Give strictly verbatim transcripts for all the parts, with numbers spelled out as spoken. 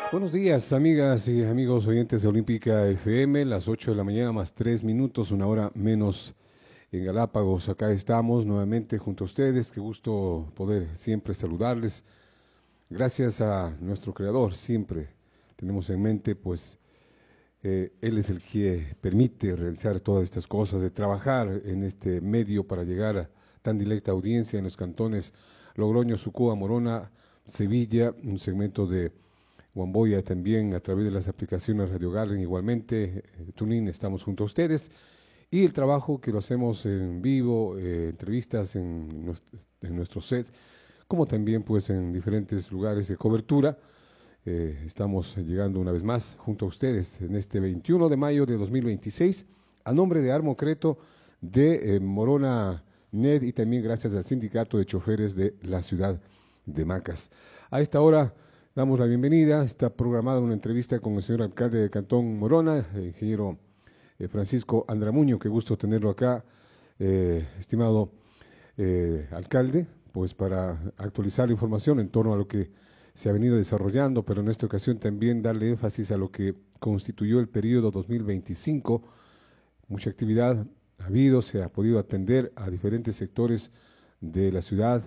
Buenos días, amigas y amigos oyentes de Olímpica F M, las ocho de la mañana más tres minutos, una hora menos en Galápagos. Acá estamos nuevamente junto a ustedes. Qué gusto poder siempre saludarles. Gracias a nuestro creador, siempre tenemos en mente, pues, eh, él es el que permite realizar todas estas cosas, de trabajar en este medio para llegar a tan directa audiencia en los cantones Logroño, Sucúa, Morona, Sevilla, un segmento de Huamboya también a través de las aplicaciones Radio Garden, igualmente, eh, TuneIn, estamos junto a ustedes, y el trabajo que lo hacemos en vivo, eh, entrevistas en nuestro, en nuestro set, como también pues en diferentes lugares de cobertura. Eh, estamos llegando una vez más junto a ustedes en este veintiuno de mayo de dos mil veintiséis, a nombre de Armo Creto, de eh, Morona N E D y también gracias al Sindicato de Choferes de la ciudad de Macas. A esta hora damos la bienvenida. Está programada una entrevista con el señor alcalde de Cantón Morona, el ingeniero eh, Francisco Andramuño. Qué gusto tenerlo acá, eh, estimado eh, alcalde, pues para actualizar la información en torno a lo que se ha venido desarrollando, pero en esta ocasión también darle énfasis a lo que constituyó el periodo dos mil veinticinco. Mucha actividad ha habido, se ha podido atender a diferentes sectores de la ciudad,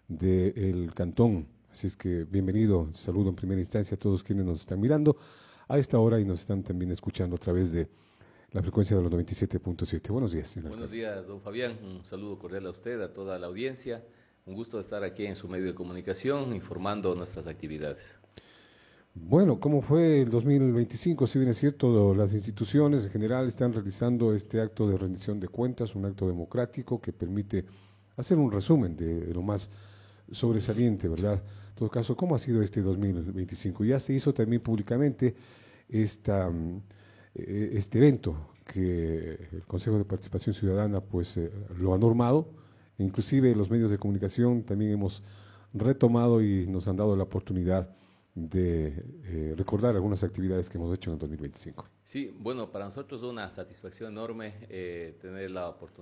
del cantón. Así es que bienvenido, saludo en primera instancia a todos quienes nos están mirando a esta hora y nos están también escuchando a través de la frecuencia de los noventa y siete punto siete. Buenos días, señor Buenos alcalde. días, don Fabián. Un saludo cordial a usted, a toda la audiencia. Un gusto estar aquí en su medio de comunicación informando nuestras actividades. Bueno, ¿cómo fue el dos mil veinticinco? Si bien es cierto, las instituciones en general están realizando este acto de rendición de cuentas, un acto democrático que permite hacer un resumen de, de lo más sobresaliente, ¿verdad? En todo caso, ¿cómo ha sido este dos mil veinticinco? Ya se hizo también públicamente esta, mm, eh, este evento que el Consejo de Participación Ciudadana pues eh, lo ha normado, inclusive los medios de comunicación también hemos retomado y nos han dado la oportunidad de eh, recordar algunas actividades que hemos hecho en el dos mil veinticinco. Sí, bueno, para nosotros es una satisfacción enorme eh, tener la oportunidad